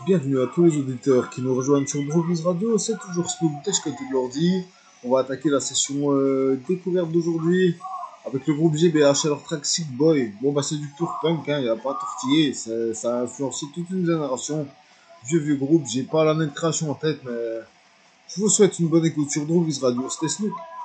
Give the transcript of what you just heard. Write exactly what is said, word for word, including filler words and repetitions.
Bienvenue à tous les auditeurs qui nous rejoignent sur Droviz Radio, c'est toujours Snoop dès que côté de l'ordi. On va attaquer la session euh, découverte d'aujourd'hui avec le groupe G B H et leur track Sick Boy. Bon bah c'est du pur punk, il hein, n'y a pas à tortiller, ça, ça a influencé toute une génération. Vieux vieux groupe, j'ai pas l'année de création en tête, mais je vous souhaite une bonne écoute sur Droviz Radio, c'était Snoop.